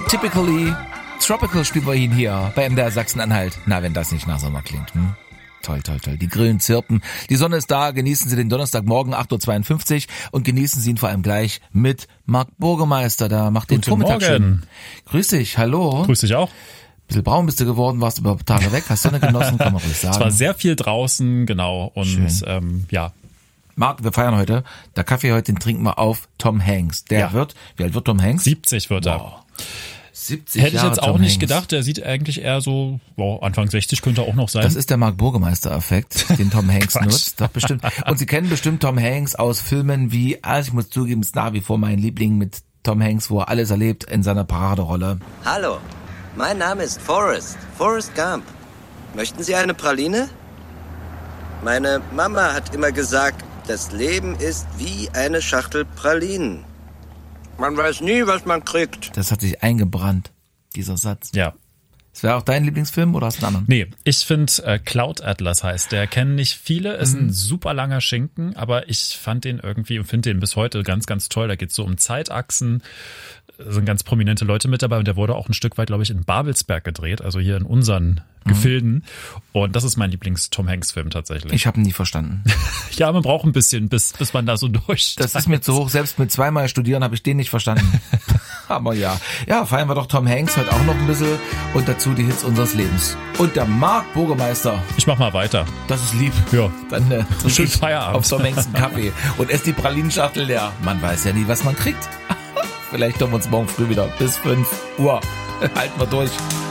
Typically Tropical spielen wir ihn hier bei MDR Sachsen-Anhalt. Na, wenn das nicht nach Sommer klingt. Toll, toll, toll. Die Grillen zirpen. Die Sonne ist da. Genießen Sie den Donnerstagmorgen 8.52 Uhr und genießen Sie ihn vor allem gleich mit Marc Burgemeister. Da macht den Vormittag schön. Grüß dich, hallo. Grüß dich auch. Bisschen braun bist du geworden, warst über Tage weg, hast Sonne genossen, kann man ruhig sagen. Es war sehr viel draußen, genau. Und ja. Marc, wir feiern heute. Der Kaffee heute, den trinken wir auf Tom Hanks. Wie alt wird Tom Hanks? 70 wird er. Wow. 70 Hätte ich Jahre jetzt auch Tom nicht Hanks. gedacht. Der sieht eigentlich eher so, Anfang 60 könnte er auch noch sein. Das ist der Marc Burgemeister-Effekt, den Tom Hanks nutzt. Doch bestimmt. Und Sie kennen bestimmt Tom Hanks aus Filmen wie, ich muss zugeben, ist nach wie vor mein Liebling mit Tom Hanks, wo er alles erlebt in seiner Paraderolle. Hallo, mein Name ist Forrest Gump. Möchten Sie eine Praline? Meine Mama hat immer gesagt, das Leben ist wie eine Schachtel Pralinen. Man weiß nie, was man kriegt. Das hat sich eingebrannt, dieser Satz. Ja. Das wäre auch dein Lieblingsfilm oder hast du einen anderen? Nee, ich finde Cloud Atlas heißt der. Kennen nicht viele, ist ein super langer Schinken, aber ich fand den irgendwie und finde den bis heute ganz, ganz toll. Da geht es so um Zeitachsen, sind ganz prominente Leute mit dabei und der wurde auch ein Stück weit, glaube ich, in Babelsberg gedreht, also hier in unseren Gefilden. Und das ist mein Lieblings-Tom Hanks-Film tatsächlich. Ich habe ihn nie verstanden. Ja, man braucht ein bisschen, bis man da so durch. Das ist mir zu hoch. Selbst mit zweimal studieren habe ich den nicht verstanden. Aber ja, feiern wir doch Tom Hanks heute auch noch ein bisschen und dazu die Hits unseres Lebens. Und der Marc Burgemeister. Ich mach mal weiter. Das ist lieb. Ja. Dann schönen Feierabend. Auf Tom Hanks einen Kaffee und ess die Pralinenschachtel leer. Man weiß ja nie, was man kriegt. Vielleicht hören wir uns morgen früh wieder. Bis 5 Uhr. Halten wir durch.